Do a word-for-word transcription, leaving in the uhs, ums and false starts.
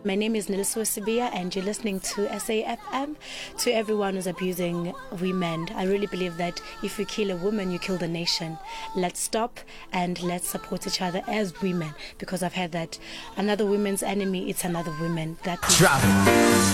My name is Niliso Sibia and you're listening to S A F M. To everyone who's abusing women, I really believe that if you kill a woman, you kill the nation. Let's stop and let's support each other as women, because I've heard that another woman's enemy, it's another woman. That is